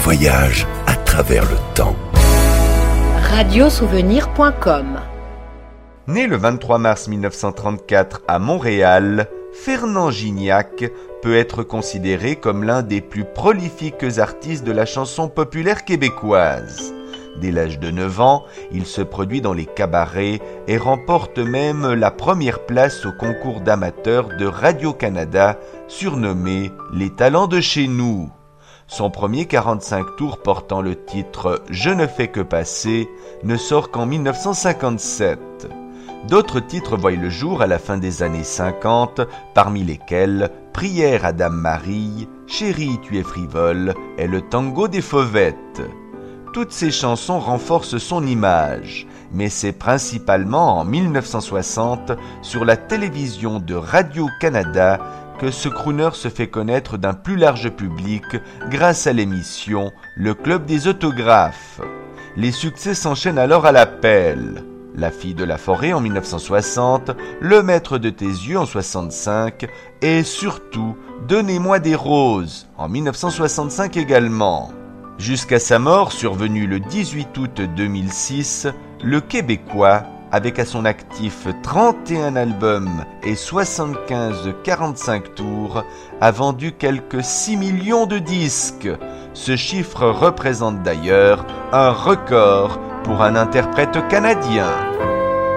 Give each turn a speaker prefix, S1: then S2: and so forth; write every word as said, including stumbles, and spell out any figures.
S1: voyage à travers le temps.
S2: radio souvenir point com.
S3: Né le vingt-trois mars mille neuf cent trente-quatre à Montréal, Fernand Gignac peut être considéré comme l'un des plus prolifiques artistes de la chanson populaire québécoise. Dès l'âge de neuf ans, il se produit dans les cabarets et remporte même la première place au concours d'amateurs de Radio-Canada, surnommé « Les talents de chez nous ». Son premier quarante-cinq tours portant le titre « Je ne fais que passer » ne sort qu'en mille neuf cent cinquante-sept. D'autres titres voient le jour à la fin des années cinquante, parmi lesquels « Prière à Dame Marie »,« Chérie, tu es frivole » et le tango des Fauvettes. Toutes ces chansons renforcent son image, mais c'est principalement en mille neuf cent soixante, sur la télévision de Radio-Canada, que ce crooner se fait connaître d'un plus large public grâce à l'émission Le Club des Autographes. Les succès s'enchaînent alors à l'appel. La fille de la forêt en mille neuf cent soixante, Le maître de tes yeux en soixante-cinq et surtout Donnez-moi des roses en mille neuf cent soixante-cinq également. Jusqu'à sa mort, survenue le dix-huit août deux mille six, le Québécois, avec à son actif trente et un albums et soixante-quinze quarante-cinq tours, a vendu quelques six millions de disques. Ce chiffre représente d'ailleurs un record pour un interprète canadien.